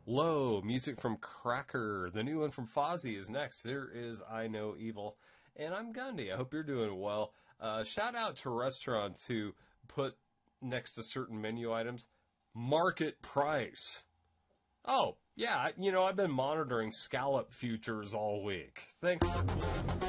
Low, music from Cracker. The new one from Fozzy is next. There is I Know Evil. And I'm Gundy. I hope you're doing well. Shout out to restaurants who put next to certain menu items, market price. Oh, yeah, I've been monitoring scallop futures all week. Thanks for